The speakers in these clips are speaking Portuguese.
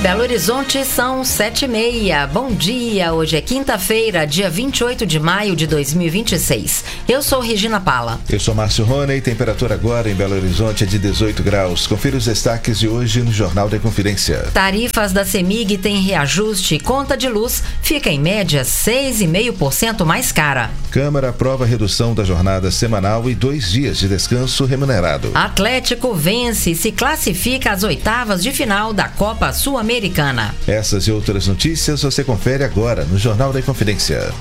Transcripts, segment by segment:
Belo Horizonte são 7h30. Bom dia, hoje é quinta-feira, dia 28 de maio de 2026. Eu sou Regina Pala. Eu sou Márcio Rony, temperatura agora em Belo Horizonte é de 18 graus. Confira os destaques de hoje no Jornal da Inconfidência. Tarifas da CEMIG têm reajuste e conta de luz fica em média 6,5% mais cara. Câmara aprova a redução da jornada semanal e 2 dias de descanso remunerado. Atlético vence e se classifica às oitavas de final da Copa Sul-Americana. Essas e outras notícias você confere agora no Jornal da Inconfidência.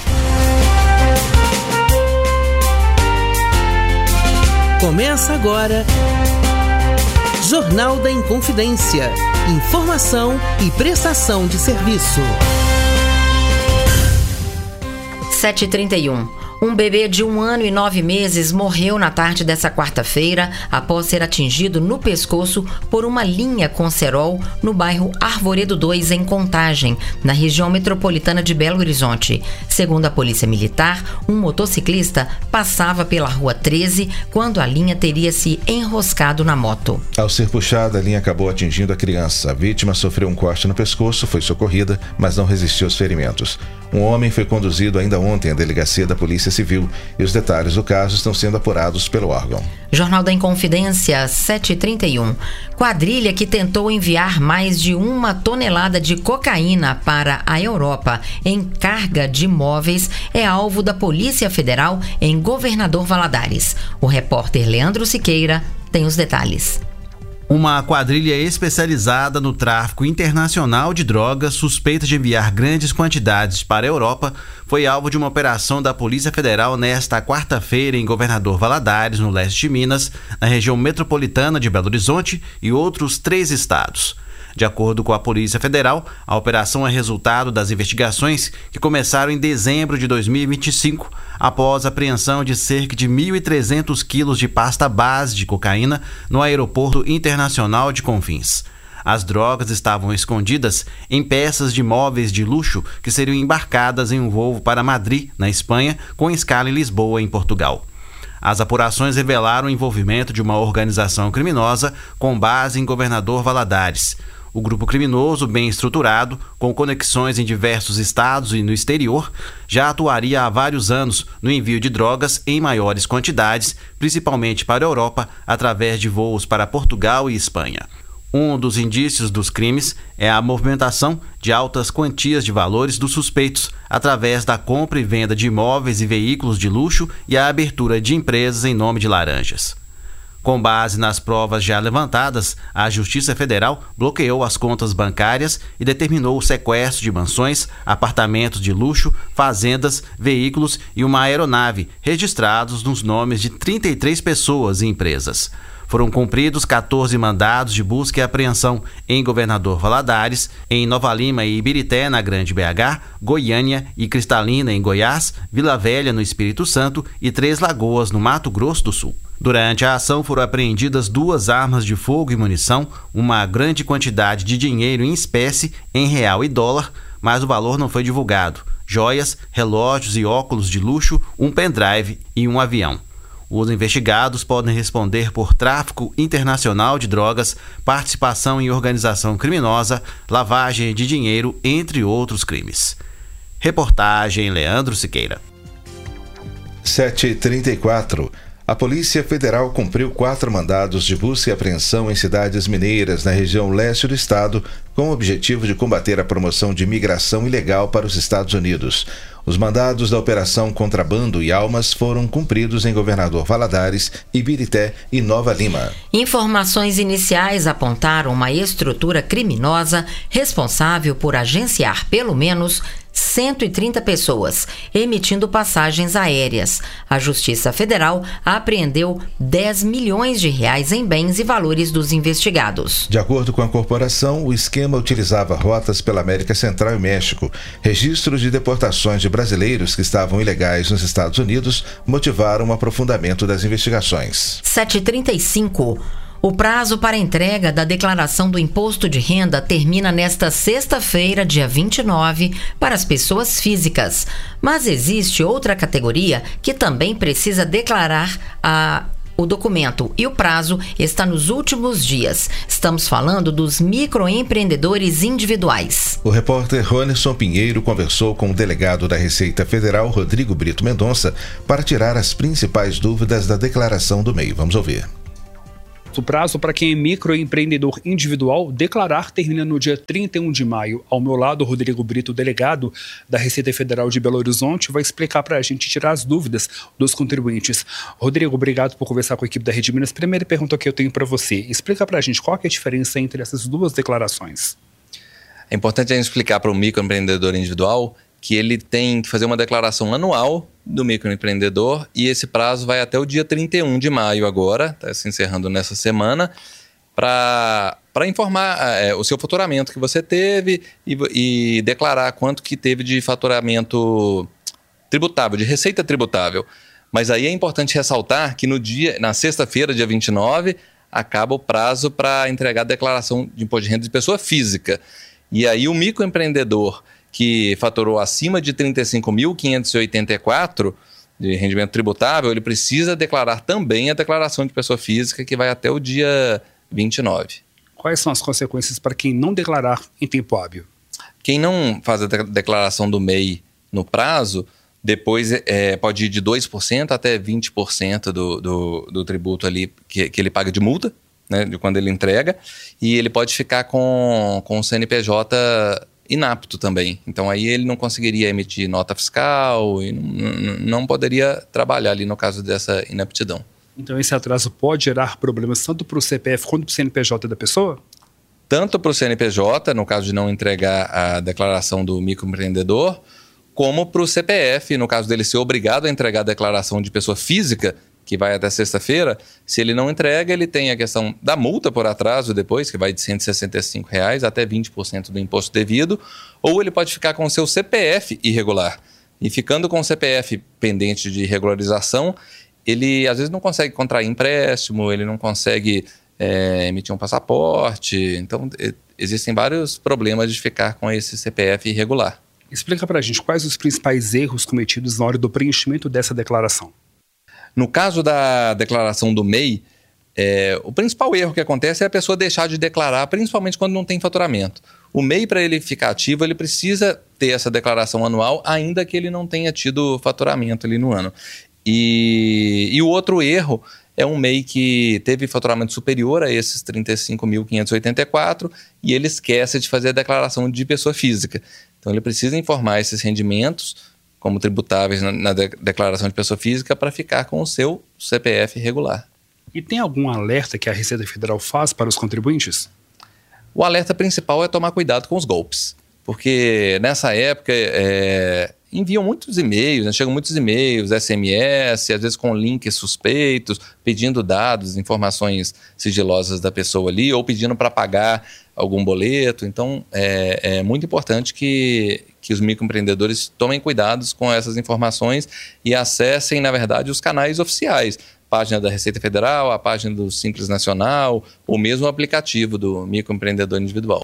Começa agora Jornal da Inconfidência. Informação e prestação de serviço. 7h31. Um bebê de 1 ano e 9 meses morreu na tarde dessa quarta-feira após ser atingido no pescoço por uma linha com cerol no bairro Arvoredo 2, em Contagem, na região metropolitana de Belo Horizonte. Segundo a Polícia Militar, um motociclista passava pela Rua 13 quando a linha teria se enroscado na moto. Ao ser puxada, a linha acabou atingindo a criança. A vítima sofreu um corte no pescoço, foi socorrida, mas não resistiu aos ferimentos. Um homem foi conduzido ainda ontem à delegacia da Polícia Civil e os detalhes do caso estão sendo apurados pelo órgão. Jornal da Inconfidência, 7h31. Quadrilha que tentou enviar mais de 1 tonelada de cocaína para a Europa em carga de móveis é alvo da Polícia Federal em Governador Valadares. O repórter Leandro Siqueira tem os detalhes. Uma quadrilha especializada no tráfico internacional de drogas, suspeita de enviar grandes quantidades para a Europa, foi alvo de uma operação da Polícia Federal nesta quarta-feira em Governador Valadares, no leste de Minas, na região metropolitana de Belo Horizonte e outros 3 estados. De acordo com a Polícia Federal, a operação é resultado das investigações que começaram em dezembro de 2025, após a apreensão de cerca de 1.300 quilos de pasta base de cocaína no Aeroporto Internacional de Confins. As drogas estavam escondidas em peças de móveis de luxo que seriam embarcadas em um voo para Madrid, na Espanha, com escala em Lisboa, em Portugal. As apurações revelaram o envolvimento de uma organização criminosa com base em Governador Valadares. O grupo criminoso, bem estruturado, com conexões em diversos estados e no exterior, já atuaria há vários anos no envio de drogas em maiores quantidades, principalmente para a Europa, através de voos para Portugal e Espanha. Um dos indícios dos crimes é a movimentação de altas quantias de valores dos suspeitos através da compra e venda de imóveis e veículos de luxo e a abertura de empresas em nome de laranjas. Com base nas provas já levantadas, a Justiça Federal bloqueou as contas bancárias e determinou o sequestro de mansões, apartamentos de luxo, fazendas, veículos e uma aeronave registrados nos nomes de 33 pessoas e empresas. Foram cumpridos 14 mandados de busca e apreensão em Governador Valadares, em Nova Lima e Ibirité, na Grande BH, Goiânia e Cristalina, em Goiás, Vila Velha, no Espírito Santo e Três Lagoas, no Mato Grosso do Sul. Durante a ação foram apreendidas 2 armas de fogo e munição, uma grande quantidade de dinheiro em espécie, em real e dólar, mas o valor não foi divulgado, joias, relógios e óculos de luxo, um pendrive e um avião. Os investigados podem responder por tráfico internacional de drogas, participação em organização criminosa, lavagem de dinheiro, entre outros crimes. Reportagem Leandro Siqueira. 7h34. A Polícia Federal cumpriu 4 mandados de busca e apreensão em cidades mineiras na região leste do estado, com o objetivo de combater a promoção de imigração ilegal para os Estados Unidos. Os mandados da Operação Contrabando e Almas foram cumpridos em Governador Valadares, Ibirité e Nova Lima. Informações iniciais apontaram uma estrutura criminosa responsável por agenciar pelo menos 130 pessoas, emitindo passagens aéreas. A Justiça Federal apreendeu 10 milhões de reais em bens e valores dos investigados. De acordo com a corporação, o esquema utilizava rotas pela América Central e México. Registros de deportações de brasileiros que estavam ilegais nos Estados Unidos motivaram o aprofundamento das investigações. 7h35. O prazo para entrega da declaração do imposto de renda termina nesta sexta-feira, dia 29, para as pessoas físicas. Mas existe outra categoria que também precisa declarar O documento e o prazo está nos últimos dias. Estamos falando dos microempreendedores individuais. O repórter Ronerson Pinheiro conversou com o delegado da Receita Federal, Rodrigo Brito Mendonça, para tirar as principais dúvidas da declaração do MEI. Vamos ouvir. O prazo para quem é microempreendedor individual declarar termina no dia 31 de maio. Ao meu lado, Rodrigo Brito, delegado da Receita Federal de Belo Horizonte, vai explicar para a gente tirar as dúvidas dos contribuintes. Rodrigo, obrigado por conversar com a equipe da Rede Minas. Primeira pergunta que eu tenho para você. Explica para a gente qual que é a diferença entre essas duas declarações. É importante a gente explicar para o microempreendedor individual que ele tem que fazer uma declaração anual do microempreendedor e esse prazo vai até o dia 31 de maio agora, está se encerrando nessa semana, para informar o seu faturamento que você teve e declarar quanto que teve de faturamento tributável, de receita tributável. Mas aí é importante ressaltar que na sexta-feira, dia 29, acaba o prazo para entregar a declaração de imposto de renda de pessoa física. E aí o microempreendedor que faturou acima de 35.584 de rendimento tributável, ele precisa declarar também a declaração de pessoa física, que vai até o dia 29. Quais são as consequências para quem não declarar em tempo hábil? Quem não faz a declaração do MEI no prazo, depois pode ir de 2% até 20% do tributo ali que ele paga de multa, né, de quando ele entrega, e ele pode ficar com o CNPJ inapto também. Então aí ele não conseguiria emitir nota fiscal e não poderia trabalhar ali no caso dessa inaptidão. Então esse atraso pode gerar problemas tanto para o CPF quanto para o CNPJ da pessoa? Tanto para o CNPJ, no caso de não entregar a declaração do microempreendedor, como para o CPF, no caso dele ser obrigado a entregar a declaração de pessoa física, que vai até sexta-feira. Se ele não entrega, ele tem a questão da multa por atraso depois, que vai de R$ 165 até 20% do imposto devido, ou ele pode ficar com o seu CPF irregular. E ficando com o CPF pendente de regularização, ele às vezes não consegue contrair empréstimo, ele não consegue emitir um passaporte. Então, existem vários problemas de ficar com esse CPF irregular. Explica pra gente quais os principais erros cometidos na hora do preenchimento dessa declaração. No caso da declaração do MEI, o principal erro que acontece é a pessoa deixar de declarar, principalmente quando não tem faturamento. O MEI, para ele ficar ativo, ele precisa ter essa declaração anual, ainda que ele não tenha tido faturamento ali no ano. E o outro erro é um MEI que teve faturamento superior a esses 35.584 e ele esquece de fazer a declaração de pessoa física. Então ele precisa informar esses rendimentos como tributáveis na declaração de pessoa física para ficar com o seu CPF regular. E tem algum alerta que a Receita Federal faz para os contribuintes? O alerta principal é tomar cuidado com os golpes, porque nessa época enviam muitos e-mails, né? Chegam muitos e-mails, SMS, às vezes com links suspeitos, pedindo dados, informações sigilosas da pessoa ali, ou pedindo para pagar algum boleto. Então, é muito importante que os microempreendedores tomem cuidados com essas informações e acessem, na verdade, os canais oficiais. Página da Receita Federal, a página do Simples Nacional, ou mesmo o aplicativo do microempreendedor individual.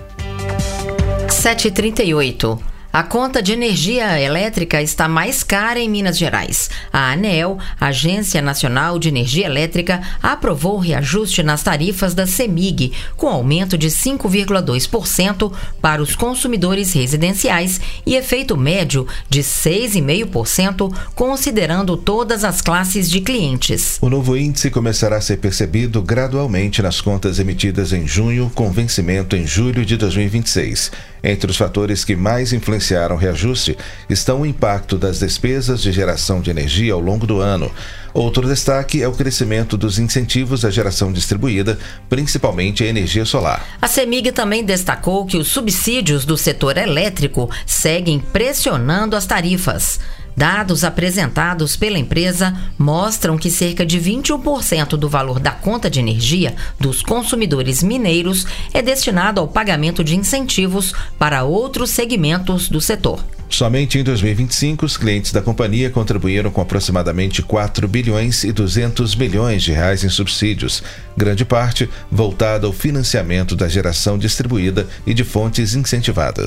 7h38. A conta de energia elétrica está mais cara em Minas Gerais. A ANEEL, Agência Nacional de Energia Elétrica, aprovou o reajuste nas tarifas da CEMIG, com aumento de 5,2% para os consumidores residenciais e efeito médio de 6,5%, considerando todas as classes de clientes. O novo índice começará a ser percebido gradualmente nas contas emitidas em junho, com vencimento em julho de 2026. Entre os fatores que mais influenciaram o reajuste estão o impacto das despesas de geração de energia ao longo do ano. Outro destaque é o crescimento dos incentivos à geração distribuída, principalmente a energia solar. A CEMIG também destacou que os subsídios do setor elétrico seguem pressionando as tarifas. Dados apresentados pela empresa mostram que cerca de 21% do valor da conta de energia dos consumidores mineiros é destinado ao pagamento de incentivos para outros segmentos do setor. Somente em 2025, os clientes da companhia contribuíram com aproximadamente 4 bilhões e 200 milhões de reais em subsídios, grande parte voltada ao financiamento da geração distribuída e de fontes incentivadas.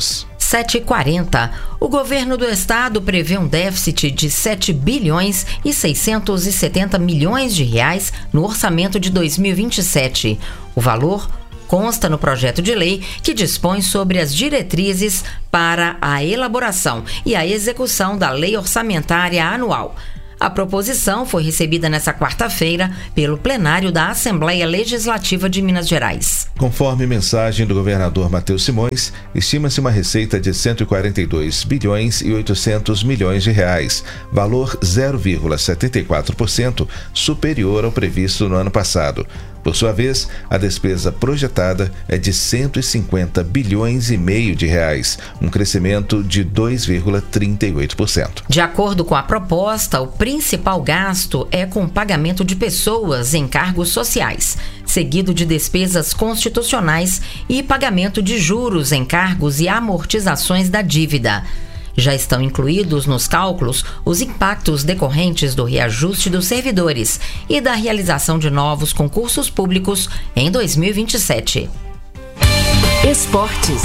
7h40. O governo do estado prevê um déficit de 7 bilhões e 670 milhões de reais no orçamento de 2027. O valor consta no projeto de lei que dispõe sobre as diretrizes para a elaboração e a execução da Lei Orçamentária Anual. A proposição foi recebida nesta quarta-feira pelo plenário da Assembleia Legislativa de Minas Gerais. Conforme mensagem do governador Matheus Simões, estima-se uma receita de 142 bilhões e 800 milhões de reais, valor 0,74% superior ao previsto no ano passado. Por sua vez, a despesa projetada é de 150 bilhões e meio de reais, um crescimento de 2,38%. De acordo com a proposta, o principal gasto é com o pagamento de pessoas em cargos sociais, seguido de despesas constitucionais e pagamento de juros em cargos e amortizações da dívida. Já estão incluídos nos cálculos os impactos decorrentes do reajuste dos servidores e da realização de novos concursos públicos em 2027. Esportes.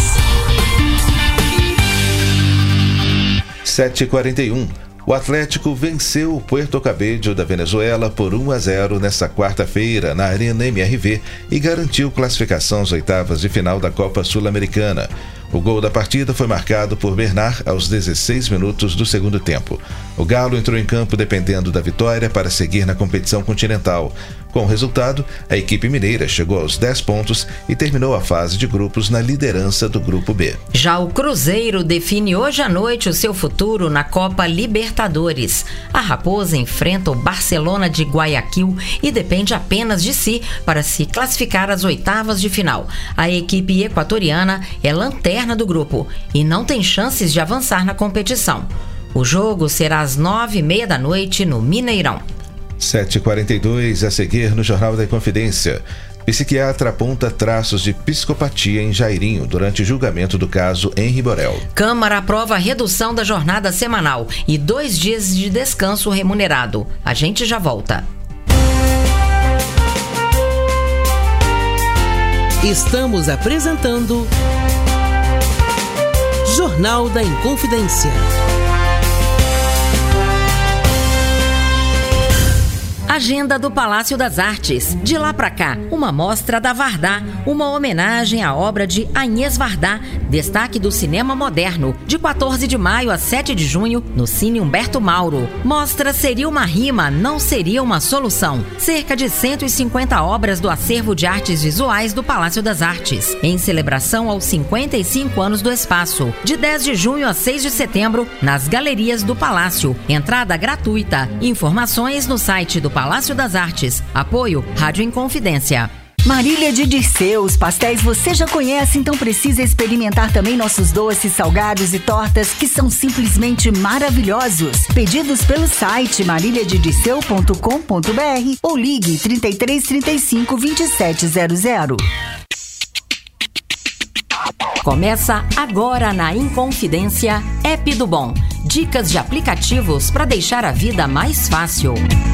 7h41. O Atlético venceu o Puerto Cabello da Venezuela por 1-0 nesta quarta-feira na Arena MRV e garantiu classificação às oitavas de final da Copa Sul-Americana. O gol da partida foi marcado por Bernard aos 16 minutos do segundo tempo. O Galo entrou em campo dependendo da vitória para seguir na competição continental. Com o resultado, a equipe mineira chegou aos 10 pontos e terminou a fase de grupos na liderança do Grupo B. Já o Cruzeiro define hoje à noite o seu futuro na Copa Libertadores. A Raposa enfrenta o Barcelona de Guayaquil e depende apenas de si para se classificar às oitavas de final. A equipe equatoriana é lanterna do grupo e não tem chances de avançar na competição. O jogo será às 9h30 da noite no Mineirão. 7h42, a seguir no Jornal da Inconfidência. Psiquiatra aponta traços de psicopatia em Jairinho durante julgamento do caso Henri Borel. Câmara aprova a redução da jornada semanal e 2 dias de descanso remunerado. A gente já volta. Estamos apresentando Jornal da Inconfidência. Agenda do Palácio das Artes. De lá pra cá, uma mostra da Vardá, uma homenagem à obra de Agnès Varda, destaque do cinema moderno, de 14 de maio a 7 de junho, no Cine Humberto Mauro. Mostra Seria uma Rima, Não Seria uma Solução. Cerca de 150 obras do acervo de artes visuais do Palácio das Artes, em celebração aos 55 anos do espaço. De 10 de junho a 6 de setembro, nas galerias do Palácio. Entrada gratuita. Informações no site do Palácio das Artes. Apoio Rádio Inconfidência. Marília de Dirceu, os pastéis você já conhece, então precisa experimentar também nossos doces, salgados e tortas que são simplesmente maravilhosos. Pedidos pelo site mariliadedirceu.com.br ou ligue 33 35 2700. Começa agora na Inconfidência App do Bom. Dicas de aplicativos para deixar a vida mais fácil.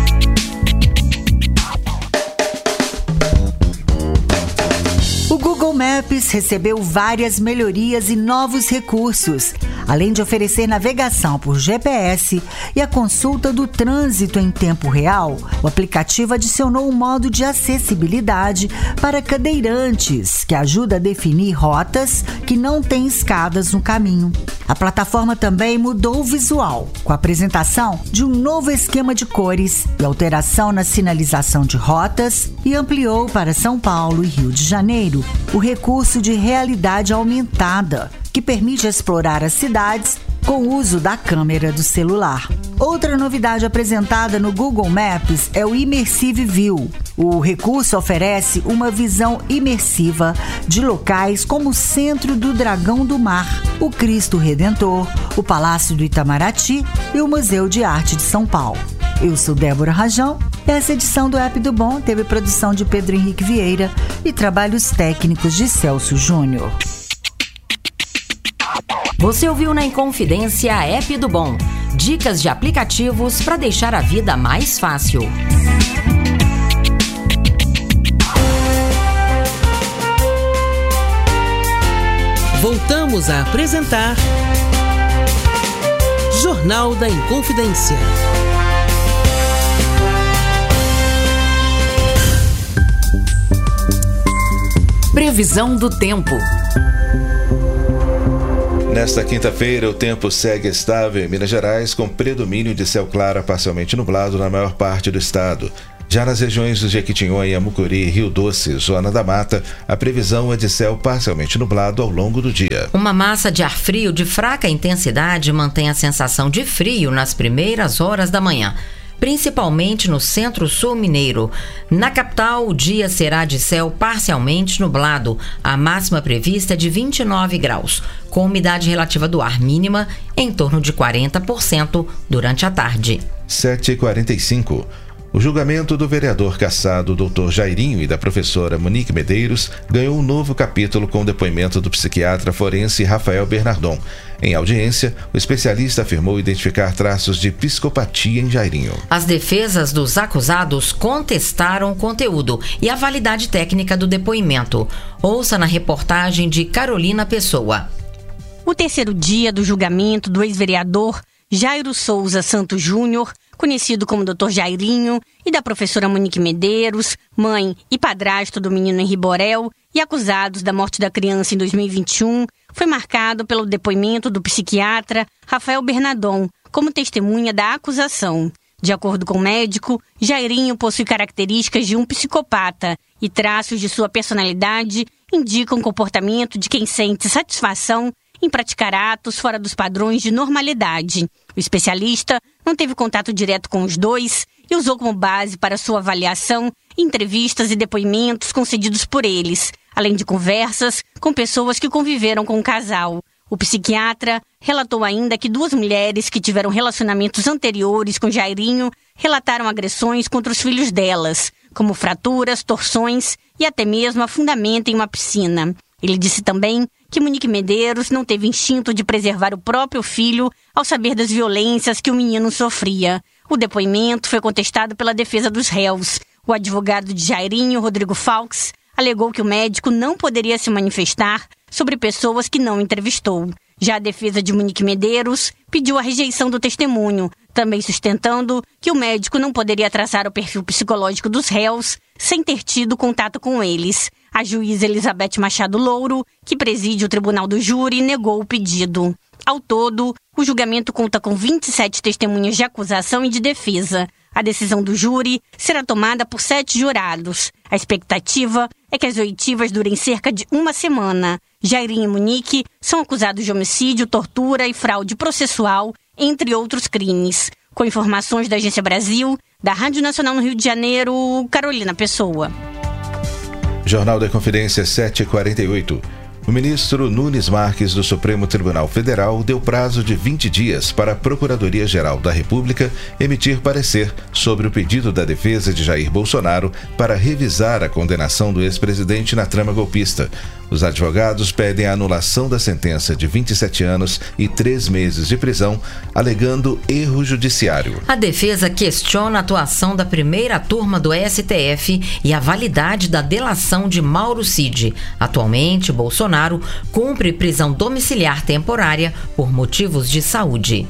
O Google Maps recebeu várias melhorias e novos recursos, além de oferecer navegação por GPS e a consulta do trânsito em tempo real. O aplicativo adicionou um modo de acessibilidade para cadeirantes, que ajuda a definir rotas que não têm escadas no caminho. A plataforma também mudou o visual, com a apresentação de um novo esquema de cores e alteração na sinalização de rotas, e ampliou para São Paulo e Rio de Janeiro o recurso de realidade aumentada, que permite explorar as cidades com o uso da câmera do celular. Outra novidade apresentada no Google Maps é o Immersive View. O recurso oferece uma visão imersiva de locais como o Centro do Dragão do Mar, o Cristo Redentor, o Palácio do Itamaraty e o Museu de Arte de São Paulo. Eu sou Débora Rajão. Essa edição do App do Bom teve produção de Pedro Henrique Vieira e trabalhos técnicos de Celso Júnior. Você ouviu na Inconfidência App do Bom. Dicas de aplicativos para deixar a vida mais fácil. Voltamos a apresentar Jornal da Inconfidência. Previsão do tempo. Nesta quinta-feira, o tempo segue estável em Minas Gerais, com predomínio de céu claro a parcialmente nublado na maior parte do estado. Já nas regiões do Jequitinhonha, Mucuri, Rio Doce, Zona da Mata, a previsão é de céu parcialmente nublado ao longo do dia. Uma massa de ar frio de fraca intensidade mantém a sensação de frio nas primeiras horas da manhã, principalmente no centro-sul mineiro. Na capital, o dia será de céu parcialmente nublado. A máxima prevista é de 29 graus, com umidade relativa do ar mínima em torno de 40% durante a tarde. 7h45. O julgamento do vereador cassado Dr. Jairinho e da professora Monique Medeiros ganhou um novo capítulo com o depoimento do psiquiatra forense Rafael Bernardon. Em audiência, o especialista afirmou identificar traços de psicopatia em Jairinho. As defesas dos acusados contestaram o conteúdo e a validade técnica do depoimento. Ouça na reportagem de Carolina Pessoa. O terceiro dia do julgamento do ex-vereador Jairo Souza Santos Júnior, conhecido como Dr. Jairinho, e da professora Monique Medeiros, mãe e padrasto do menino Henri Borel, e acusados da morte da criança em 2021, foi marcado pelo depoimento do psiquiatra Rafael Bernardon como testemunha da acusação. De acordo com o médico, Jairinho possui características de um psicopata e traços de sua personalidade indicam o comportamento de quem sente satisfação em praticar atos fora dos padrões de normalidade. O especialista não teve contato direto com os dois e usou como base para sua avaliação entrevistas e depoimentos concedidos por eles, além de conversas com pessoas que conviveram com o casal. O psiquiatra relatou ainda que 2 mulheres que tiveram relacionamentos anteriores com Jairinho relataram agressões contra os filhos delas, como fraturas, torções e até mesmo afundamento em uma piscina. Ele disse também que Monique Medeiros não teve instinto de preservar o próprio filho ao saber das violências que o menino sofria. O depoimento foi contestado pela defesa dos réus. O advogado de Jairinho, Rodrigo Falks, alegou que o médico não poderia se manifestar sobre pessoas que não entrevistou. Já a defesa de Monique Medeiros pediu a rejeição do testemunho, também sustentando que o médico não poderia traçar o perfil psicológico dos réus sem ter tido contato com eles. A juíza Elizabeth Machado Louro, que preside o tribunal do júri, negou o pedido. Ao todo, o julgamento conta com 27 testemunhas de acusação e de defesa. A decisão do júri será tomada por 7 jurados. A expectativa é que as oitivas durem cerca de 1 semana. Jairinho e Monique são acusados de homicídio, tortura e fraude processual, entre outros crimes. Com informações da Agência Brasil, da Rádio Nacional no Rio de Janeiro, Carolina Pessoa. Jornal da Inconfidência 7h48. O ministro Nunes Marques do Supremo Tribunal Federal deu prazo de 20 dias para a Procuradoria-Geral da República emitir parecer sobre o pedido da defesa de Jair Bolsonaro para revisar a condenação do ex-presidente na trama golpista. Os advogados pedem a anulação da sentença de 27 anos e 3 meses de prisão, alegando erro judiciário. A defesa questiona a atuação da primeira turma do STF e a validade da delação de Mauro Cid. Atualmente, Bolsonaro cumpre prisão domiciliar temporária por motivos de saúde.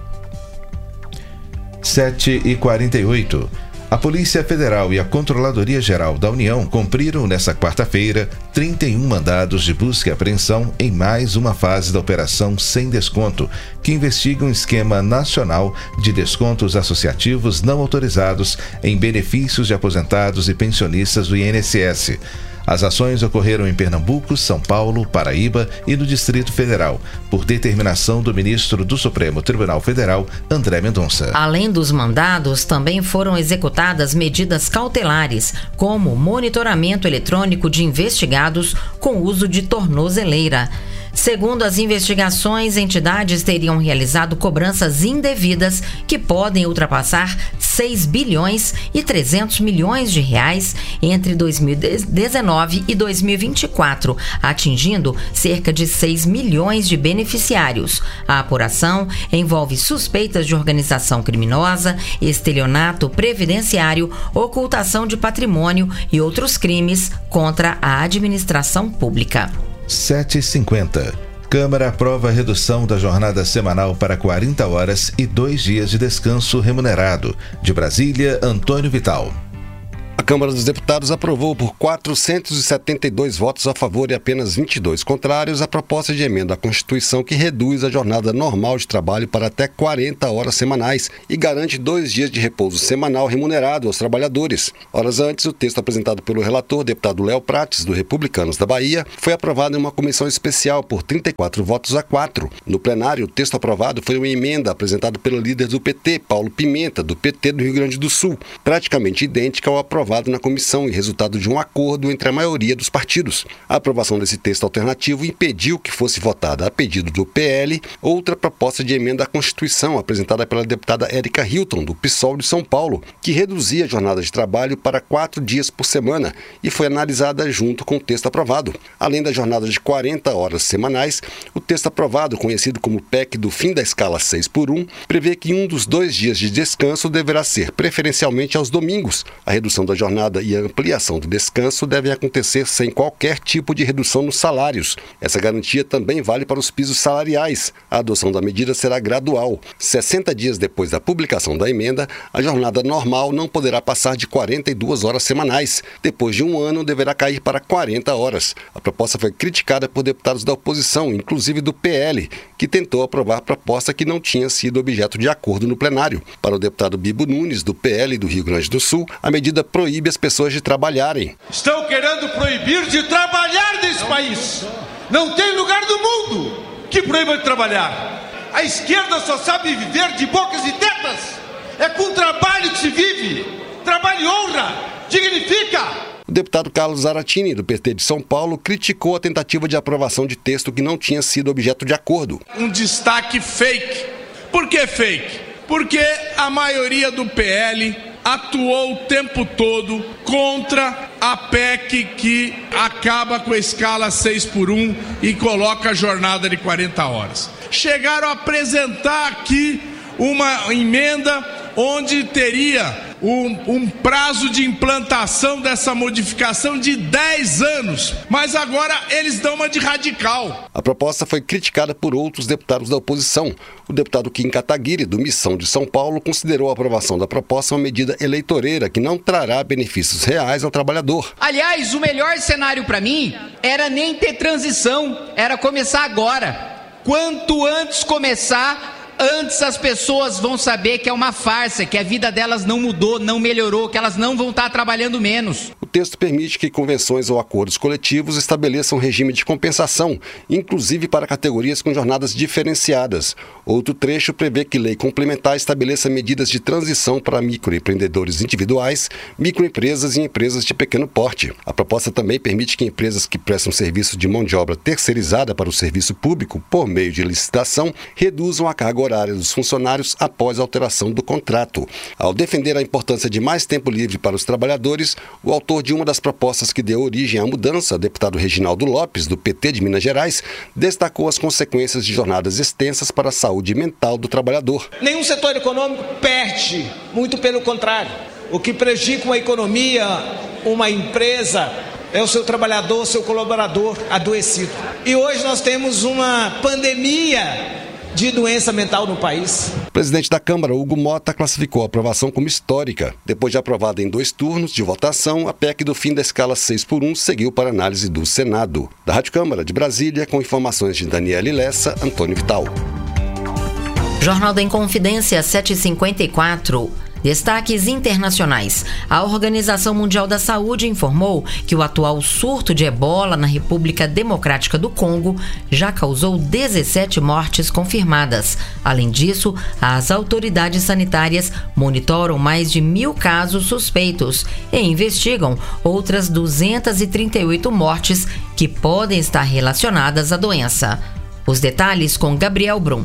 7h48. A Polícia Federal e a Controladoria Geral da União cumpriram nesta quarta-feira 31 mandados de busca e apreensão em mais uma fase da Operação Sem Desconto, que investiga um esquema nacional de descontos associativos não autorizados em benefícios de aposentados e pensionistas do INSS. As ações ocorreram em Pernambuco, São Paulo, Paraíba e no Distrito Federal, por determinação do ministro do Supremo Tribunal Federal, André Mendonça. Além dos mandados, também foram executadas medidas cautelares, como monitoramento eletrônico de investigados com uso de tornozeleira. Segundo as investigações, entidades teriam realizado cobranças indevidas que podem ultrapassar 6 bilhões e 300 milhões de reais entre 2019 e 2024, atingindo cerca de 6 milhões de beneficiários. A apuração envolve suspeitas de organização criminosa, estelionato previdenciário, ocultação de patrimônio e outros crimes contra a administração pública. 7h50. Câmara aprova a redução da jornada semanal para 40 horas e 2 dias de descanso remunerado. De Brasília, Antônio Vital. A Câmara dos Deputados aprovou por 472 votos a favor e apenas 22 contrários a proposta de emenda à Constituição que reduz a jornada normal de trabalho para até 40 horas semanais e garante 2 dias de repouso semanal remunerado aos trabalhadores. Horas antes, o texto apresentado pelo relator, deputado Léo Prates, do Republicanos da Bahia, foi aprovado em uma comissão especial por 34 votos a 4. No plenário, o texto aprovado foi uma emenda apresentada pelo líder do PT, Paulo Pimenta, do PT do Rio Grande do Sul, praticamente idêntica ao aprovado na comissão e resultado de um acordo entre a maioria dos partidos. A aprovação desse texto alternativo impediu que fosse votada, a pedido do PL, outra proposta de emenda à Constituição apresentada pela deputada Érica Hilton, do PSOL de São Paulo, que reduzia a jornada de trabalho para 4 dias por semana e foi analisada junto com o texto aprovado. Além da jornada de 40 horas semanais, o texto aprovado, conhecido como PEC do fim da escala 6x1, prevê que um dos 2 dias de descanso deverá ser preferencialmente aos domingos. A redução da jornada e a ampliação do descanso devem acontecer sem qualquer tipo de redução nos salários. Essa garantia também vale para os pisos salariais. A adoção da medida será gradual. 60 dias depois da publicação da emenda, a jornada normal não poderá passar de 42 horas semanais. Depois de um ano, deverá cair para 40 horas. A proposta foi criticada por deputados da oposição, inclusive do PL, que tentou aprovar a proposta que não tinha sido objeto de acordo no plenário. Para o deputado Bibo Nunes, do PL do Rio Grande do Sul, a medida proíbe as pessoas de trabalharem. Estão querendo proibir de trabalhar nesse país. Não tem lugar do mundo que proíba de trabalhar. A esquerda só sabe viver de bocas e tetas. É com trabalho que se vive. Trabalho honra, dignifica. O deputado Carlos Zaratini, do PT de São Paulo, criticou a tentativa de aprovação de texto que não tinha sido objeto de acordo. Um destaque fake. Por que fake? Porque a maioria do PL atuou o tempo todo contra a PEC que acaba com a escala 6x1 e coloca a jornada de 40 horas. Chegaram a apresentar aqui uma emenda onde teria um prazo de implantação dessa modificação de 10 anos, mas agora eles dão uma de radical. A proposta foi criticada por outros deputados da oposição. O deputado Kim Kataguiri, do Missão de São Paulo, considerou a aprovação da proposta uma medida eleitoreira que não trará benefícios reais ao trabalhador. Aliás, o melhor cenário para mim era nem ter transição, era começar agora. Quanto antes começar, antes as pessoas vão saber que é uma farsa, que a vida delas não mudou, não melhorou, que elas não vão estar trabalhando menos. O texto permite que convenções ou acordos coletivos estabeleçam regime de compensação, inclusive para categorias com jornadas diferenciadas. Outro trecho prevê que lei complementar estabeleça medidas de transição para microempreendedores individuais, microempresas e empresas de pequeno porte. A proposta também permite que empresas que prestam serviço de mão de obra terceirizada para o serviço público por meio de licitação reduzam a carga horária dos funcionários após a alteração do contrato. Ao defender a importância de mais tempo livre para os trabalhadores, o autor de uma das propostas que deu origem à mudança, deputado Reginaldo Lopes, do PT de Minas Gerais, destacou as consequências de jornadas extensas para a saúde mental do trabalhador. Nenhum setor econômico perde, muito pelo contrário. O que prejudica uma economia, uma empresa, é o seu trabalhador, o seu colaborador adoecido. E hoje nós temos uma pandemia de doença mental no país. O presidente da Câmara, Hugo Mota, classificou a aprovação como histórica. Depois de aprovada em 2 turnos de votação, a PEC do fim da escala 6x1 seguiu para análise do Senado. Da Rádio Câmara de Brasília, com informações de Daniele Lessa, Antônio Vital. Jornal da Inconfidência, 7h54. Destaques internacionais. A Organização Mundial da Saúde informou que o atual surto de ebola na República Democrática do Congo já causou 17 mortes confirmadas. Além disso, as autoridades sanitárias monitoram mais de 1.000 casos suspeitos e investigam outras 238 mortes que podem estar relacionadas à doença. Os detalhes com Gabriel Brum.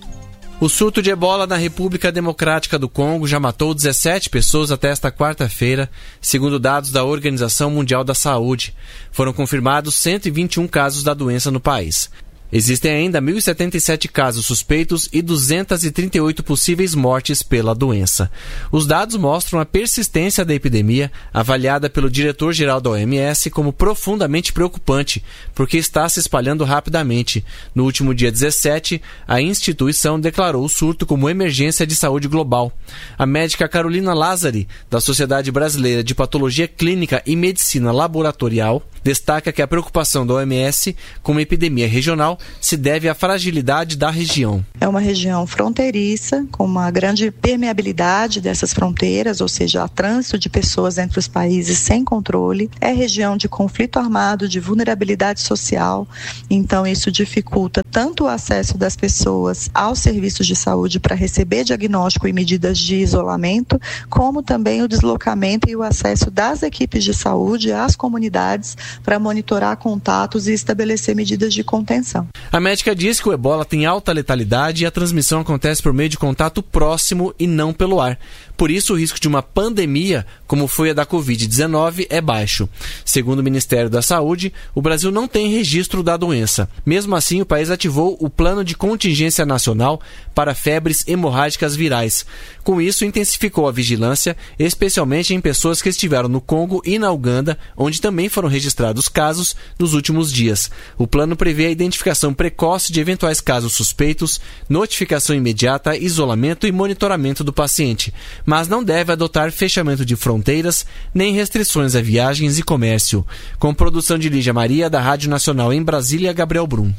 O surto de ebola na República Democrática do Congo já matou 17 pessoas até esta quarta-feira, segundo dados da Organização Mundial da Saúde. Foram confirmados 121 casos da doença no país. Existem ainda 1.077 casos suspeitos e 238 possíveis mortes pela doença. Os dados mostram a persistência da epidemia, avaliada pelo diretor-geral da OMS como profundamente preocupante, porque está se espalhando rapidamente. No último dia 17, a instituição declarou o surto como emergência de saúde global. A médica Carolina Lazzari, da Sociedade Brasileira de Patologia Clínica e Medicina Laboratorial, destaca que a preocupação da OMS com uma epidemia regional se deve à fragilidade da região. É uma região fronteiriça, com uma grande permeabilidade dessas fronteiras, ou seja, há trânsito de pessoas entre os países sem controle. É região de conflito armado, de vulnerabilidade social, então isso dificulta tanto o acesso das pessoas aos serviços de saúde para receber diagnóstico e medidas de isolamento, como também o deslocamento e o acesso das equipes de saúde às comunidades para monitorar contatos e estabelecer medidas de contenção. A médica diz que o ebola tem alta letalidade e a transmissão acontece por meio de contato próximo e não pelo ar. Por isso, o risco de uma pandemia, como foi a da Covid-19, é baixo. Segundo o Ministério da Saúde, o Brasil não tem registro da doença. Mesmo assim, o país ativou o Plano de Contingência Nacional para Febres Hemorrágicas Virais. Com isso, intensificou a vigilância, especialmente em pessoas que estiveram no Congo e na Uganda, onde também foram registrados casos nos últimos dias. O plano prevê a identificação precoce de eventuais casos suspeitos, notificação imediata, isolamento e monitoramento do paciente, mas não deve adotar fechamento de fronteiras nem restrições a viagens e comércio. Com produção de Lígia Maria, da Rádio Nacional em Brasília, Gabriel Brum.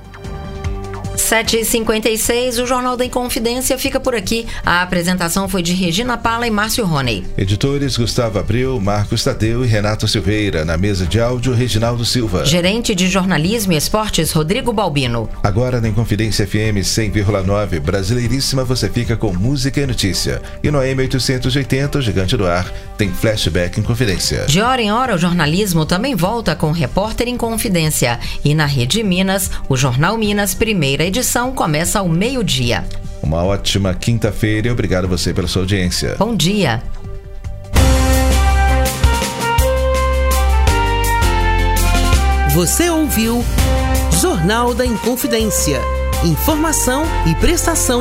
7h56, o Jornal da Inconfidência fica por aqui. A apresentação foi de Regina Pala e Márcio Roney. Editores Gustavo Abreu, Marcos Tadeu e Renato Silveira. Na mesa de áudio, Reginaldo Silva. Gerente de Jornalismo e Esportes, Rodrigo Balbino. Agora na Inconfidência FM 100,9, Brasileiríssima, você fica com música e notícia. E no AM 880, o Gigante do Ar, tem Flashback Inconfidência. De hora em hora, o jornalismo também volta com Repórter Inconfidência. E na Rede Minas, o Jornal Minas, primeira edição, começa ao meio-dia. Uma ótima quinta-feira e obrigado a você pela sua audiência. Bom dia. Você ouviu Jornal da Inconfidência. Informação e prestação